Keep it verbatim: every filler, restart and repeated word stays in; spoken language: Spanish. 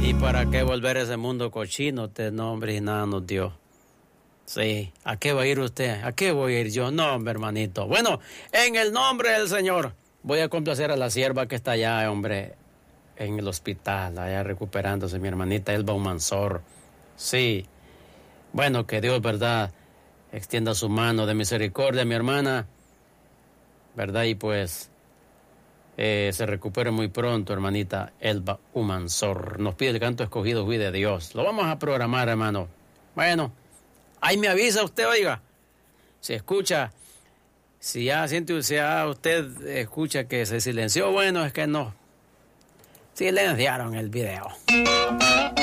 ¿Y para qué volver a ese mundo cochino? Usted no, hombre, y nada nos dio. Sí, ¿a qué va a ir usted? ¿A qué voy a ir yo? No, hombre, hermanito. Bueno, en el nombre del Señor, voy a complacer a la sierva que está allá, hombre, en el hospital, allá recuperándose, mi hermanita Elba Humansor. Sí, bueno, que Dios, ¿verdad?, extienda su mano de misericordia, mi hermana, ¿verdad? Y pues eh, se recupere muy pronto, hermanita Elba Humansor. Nos pide el canto escogido, Fui de Dios. Lo vamos a programar, hermano. Bueno, ahí me avisa usted, oiga. Si escucha, si ya siente, si ya usted escucha que se silenció, bueno, es que no. Silenciaron el video.